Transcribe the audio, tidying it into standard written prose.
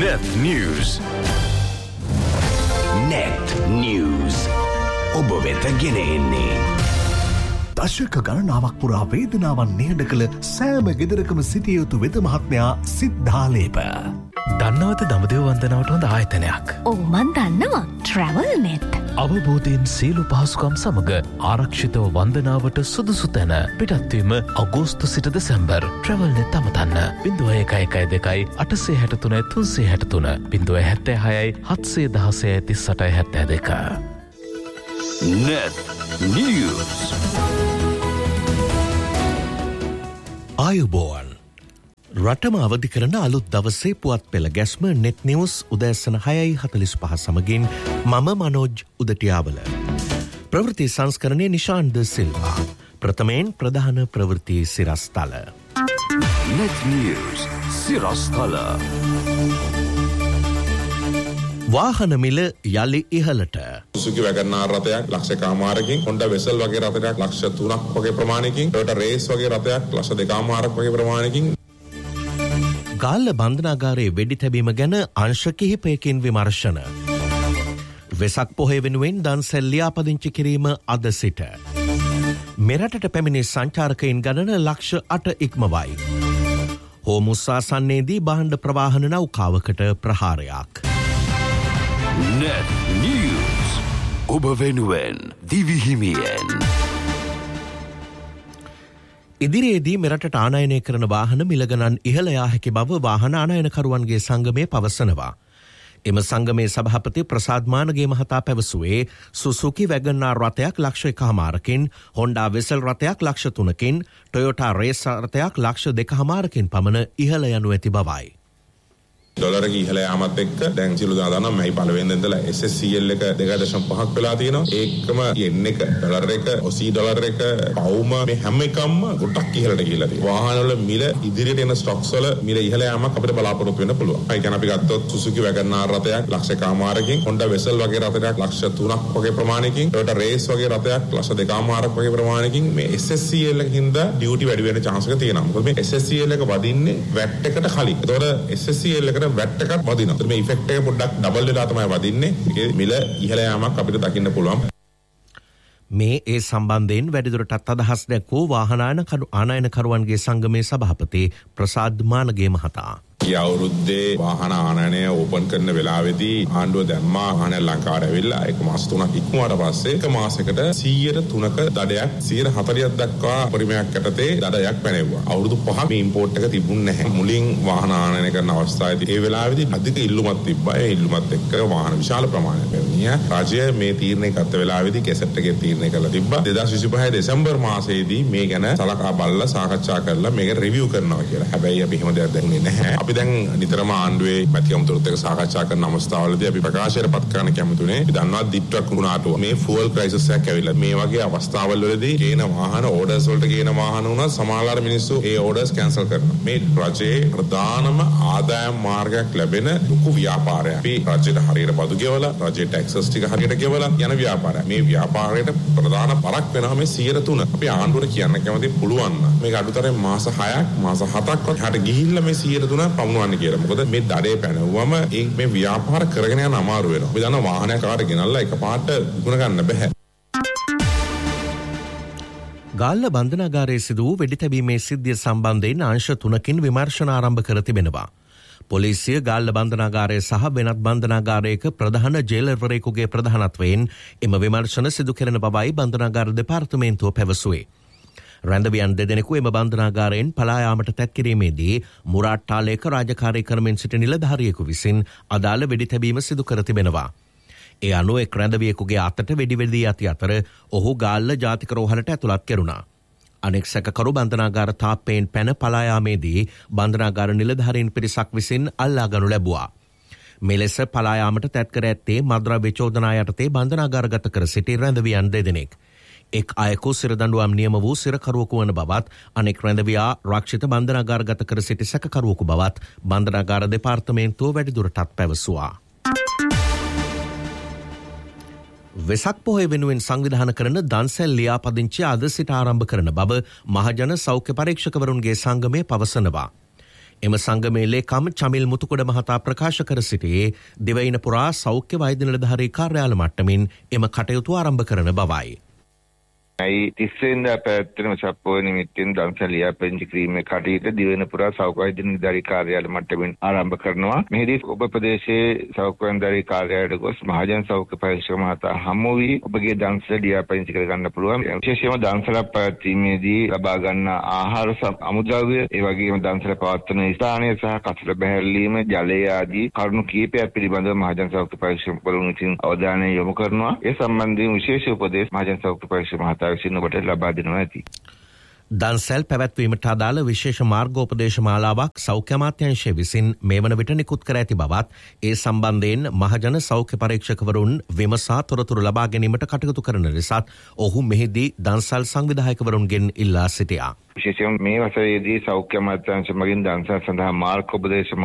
Net News. Net News. ඔබ වෙත ගෙන එන්නේ දශක ගණනාවක් පුරා වේදනාවන් නිහඬ කළ සෑම ගෙදරකම සිටිය යුතු වෙද මහත්මයා සිද්ධාලේප. දන්නවද දඹදිව වන්දනාවට හොඳ ආයතනයක්? ඔව් මන් දන්නවා. Travel Net. අවබෝධයෙන් සියලු පහසුකම් සමග ආරක්ෂිතව වන්දනාවට සුදුසු තැන පිටත්වීම අගෝස්තු සිට December. Travel Net අමතන්න 0112 863 363 076 716 3872. Net News. ආයුබෝවන්. රටම අවදි කරන අලුත් දවසේ පුවත් පෙළ ගැස්ම නෙට් නිවුස් උදෑසන 6:45 සමගින් මම මනෝජ් උදටියාවල. ප්‍රවෘත්ති සංස්කරණයේ නිශාන්ත සිල්වා. ප්‍රථමයෙන් ප්‍රධාන ප්‍රවෘත්ති සිරස්තල. Net News සිරස්තල. වාහන මිල යලි ඉහළට. සුසුකි වැගන්නාර් රථයක් ලක්ෂ කමාරකින්, හොන්ඩා වෙසල් වගේ රථයක් ලක්ෂ 3ක් වගේ ප්‍රමාණයකින්, ටොයෝටා රේස් වගේ රථයක් ලක්ෂ 2කමාරක් වගේ ප්‍රමාණයකින්. ගාල්ල බන්ධනාගාරයේ වෙඩි තැබීම ගැන අංශ කිහිපයකින් විමර්ශන. වෙසක් පොහොය වෙනුවෙන් දන්සැල් ලියාපදිංචි කිරීම අද සිට. මෙරටට පැමිණි සංචාරකයින් ගණන ලක්ෂ 8 ඉක්මවයි. හෝමුස්සාසන්නේදී බාණ්ඩ ප්‍රවාහන නෞකාවකට ප්‍රහාරයක්. Net News. ඔබ වෙනුවෙන් දිවිහිමියෙන්. ඉදිරියේදී මෙරටට ආනයනය කරන වාහන මිල ගණන් ඉහළ යා හැකි බව වාහන ආනයනකරුවන්ගේ සංගමය පවසනවා. එම සංගමේ සභාපති ප්‍රසාද් මානගේ මහතා පැවසුවේ සුසුකි වැගන්නාර් රථයක් ලක්ෂ 1කමාරකින්, හොන්ඩා වෙසල් රථයක් ලක්ෂ 3කින්, ටොයෝටා රේස් රථයක් ලක්ෂ 2කමාරකින් පමණ ඉහළ යනු ඇති බවයි. ඩොලර එක ඉහළ යාමත් එක්ක දැන් සියලු දෙනා දන්නවා මයි පළවෙනිද ඉඳලා SSCL එක 2.5ක් වෙලා තියෙනවා. ඒකම yen එක, ඩොලර් එක, ඔසී ඩොලර් එක, පවුම මේ හැම එකක්ම ගොඩක් ඉහළට ගිහිල්ලා තියෙනවා. වාහන වල මිල ඉදිරියට එන ස්ටොක්ස් වල මිල ඉහළ යාමක් අපිට බලාපොරොත්තු වෙන්න පුළුවන්. ඒ කියන්නේ අපි ගත්තොත් සුසුකි වැගන්නාර් රථයක් ලක්ෂ කමාරකින්, හොන්ඩා වෙසල් වගේ රථයක් ලක්ෂ 3ක් වගේ ප්‍රමාණයකින්, ටොයෝටා රේස් වගේ රථයක් ලක්ෂ 2කමාරක් වගේ ප්‍රමාණයකින් මේ SSCL එකකින්ද ඩියුටි වැඩි වෙන chance එක තියෙනවා. මොකද මේ SSCL එක වදින්නේ VAT එකට කලින්. ඒතකොට SSCL එකට VAT එකක් වදිනවා. මේ ඉෆෙක්ට් එක පොඩ්ඩක් ඩබල් වෙලා තමයි වදින්නේ. ඒකේ මිල ඉහළ යාමක් අපිට දකින්න පුළුවන්. මේ ඒ සම්බන්ධයෙන් වැඩිදුරටත් අදහස් දැක්වූ වාහන ආනයනකරුවන්ගේ සංගමේ සභාපති ප්‍රසාද් මානගේ මහතා. ගිය අවුරුද්දේ වාහන ආනයනය ඕපන් කරන වෙලාවේදී ආණ්ඩුව දැම්මා වාහන ලංකාවට ඇවිල්ලා ඒක මාස 3ක් ඉක්මුවාට පස්සේ එක මාසයකට 103ක දඩයක් 140ක් දක්වා පරිමයක් යටතේ දඩයක් පැනෙවුවා. අවුරුදු 5ක් මේ ඉම්පෝට් එක තිබුණ නැහැ. මුලින් වාහන ආනයනය කරන අවස්ථාවේදී ඒ වෙලාවේදී අධික ඉල්ලුමක් තිබ්බා. ඒ ඉල්ලුමත් එක්ක වාහන විශාල ප්‍රමාණයක් පැමිණියා. රාජ්‍ය මේ තීරණය ගත්ත වෙලාවේදී කැසට් එකේ තීරණය කළා තිබ්බා 2025 දෙසැම්බර් මාසයේදී මේ ගැන සලකා බලලා සාකච්ඡා කරලා මේක රිවිව් කරනවා කියලා. හැබැයි අපි එහෙම දෙයක් දැක්ුනේ නැහැ. අපි දැන් නිතරම ආණ්ඩුවේ මැතිකම්තුරුත් එක්ක සාකච්ඡා කරන අවස්ථාවලදී අපි ප්‍රකාශයට පත් කරන්න කැමතුනේ අපි දන්නවා දිට්ටක් වුණාට මේ ෆුවල් ක්‍රයිසිස් එකක් ඇවිල්ලා මේ වගේ අවස්ථාවල් වලදී ගේන වාහන ඕඩර්ස් වලට ගේන වාහන උනා සමහරවල් මිනිස්සු ඒ ඕඩර්ස් කැන්සල් කරනවා. මේ රජයේ ප්‍රධානම ආදායම් මාර්ගයක් ලැබෙන ලොකු ව්‍යාපාරයක්. අපි රජයට හරියට බදු ගෙවලා රජයේ ටැක්සස් ටික හරියට ගෙවලා යන ව්‍යාපාරයක්. මේ ව්‍යාපාරයට ප්‍රධාන බරක් වෙනවා මේ 103. අපි ආණ්ඩුවට කියන්න කැමති පුළුවන් නම් මේක අඩුතරේ මාස 6ක් මාස 7ක් වගේ ගිහිල්ලා මේ 103 පමුණවන්න කියලා. මොකද මේ දඩේ පැනවුවම මේ ව්‍යාපාර කරගෙන යන අමාරු වෙනවා. අපි දන්නා වාහනයක් කාට ගෙනල්ලා එකපාරට විකුණ ගන්න බෑ. ගාල්ල බන්ධනාගාරයේ සිදු වූ වෙඩි තැබීමේ සිද්ධිය සම්බන්ධයෙන් අංශ 3කින් විමර්ශන ආරම්භ කර තිබෙනවා. පොලිසිය ගාල්ල බන්ධනාගාරය සහ වෙනත් බන්ධනාගාරයක ප්‍රධාන ජේලර්වරයෙකුගේ ප්‍රධානත්වයෙන් එම විමර්ශන සිදු කෙරෙන බවයි බන්ධනාගාර දෙපාර්තමේන්තුව පැවසුවේ. රැඳවියන් දෙදෙනෙකු එම බන්ධනාගාරයෙන් පලා යාමට තැත් කිරීමේදී මුරාට්ටාලයක රාජකාරී කරමින් සිටි නිලධාරියෙකු විසින් අදාළ වෙඩි තැබීම සිදු කර තිබෙනවා. ඒ අනුව එක් රැඳවියෙකුගේ අතට වෙඩි වෙදී ඇති අතර ඔහු ගාල්ල ජාතික රෝහලට ඇතුළත් කෙරුණා. අනෙක් සැකකරු බන්ධනාගාර තාප්පයෙන් පැන පලා යාමේදී බන්ධනාගාර නිලධාරීන් පිරිසක් විසින් අල්ලා ගනු ලැබුවා. මෙලෙස පලා යාමට තැත් කර ඇත්තේ මද්‍රව්‍ය චෝදනා යටතේ බන්ධනාගාරගත කර සිටි රැඳවියන් දෙදෙනෙක්. එක් අයෙකු සිරදඬුවම් නියම වූ සිරකරුවෙකු වන බවත් අනෙක් රැඳවියා රක්ෂිත බන්ධනාගාරගත කර සිටි සැකකරුවෙකු බවත් බන්ධනාගාර දෙපාර්තමේන්තුව වැඩිදුරටත් පැවසුවා. වෙසක් පොහොය වෙනුවෙන් සංවිධාන කරන දන්සැල් ලියාපදිංචිය අද සිට ආරම්භ කරන බව මහජන සෞඛ්‍ය පරීක්ෂකවරුන්ගේ සංගමය පවසනවා. එම සංගමේ ලේකම් චමිල් මුතුකොඩ මහතා ප්‍රකාශ කර සිටියේ දිවයින පුරා සෞඛ්‍ය වෛද්‍ය නිලධාරී කාර්යාල මට්ටමින් එම කටයුතු ආරම්භ කරන බවයි. තිස්සෙන්දා පැවැත්වෙන සප්පුව නිමිත්තෙන් දන්සැල් ලියාපදිංචි කිරීමේ කටයුතු දිවයින පුරා සෞඛ්‍ය වෛද්‍ය නිලධාරී කාර්යාල මට්ටමින් ආරම්භ කරනවා. මෙහිදී ඔබ ප්‍රදේශයේ සෞඛ්‍ය නිලධාරී කාර්යාලයට ගොස් මහජන සෞඛ්‍ය පරීක්ෂක මහතා හමු වී ඔබගේ දන්සැල් ලියාපදිංචි කර ගන්න පුළුවන්. විශේෂයෙන්ම දන්සැලක් පැවැත්වීමේදී ලබා ගන්න ආහාර අමුද්‍රව්‍ය, ඒ වගේම දන්සැල පවත්වන ස්ථානය සහ කසල බැහැරලීම, ජලය ආදී කරුණු කිහිපයක් පිළිබඳව මහජන සෞඛ්‍ය පරීක්ෂකවරුන් විසින් අවධානය යොමු කරනවා. ඒ සම්බන්ධයෙන් විශේෂ උපදෙස් මහජන සෞඛ්‍ය පරීක්ෂක මහතා දන්සැල් පැවැත්වීමට අදාළ විශේෂ මාර්ගෝපදේශ මාලාවක් සෞඛ්‍ය අමාත්‍යාංශය විසින් මේ වන විට නිකුත් කර ඇති බවත් ඒ සම්බන්ධයෙන් මහජන සෞඛ්‍ය පරීක්ෂකවරුන් විමසා තොරතුරු ලබා ගැනීමට කටයුතු කරන ලෙසත් ඔහු මෙහිදී දන්සැල් සංවිධායකවරුන්ගෙන් ඉල්ලා සිටියා. විශේෂයෙන් මේ වසරේදී සෞඛ්‍ය අමාත්‍යාංශ මගින් දන්සැල් සඳහා මාර්ගෝපදේශ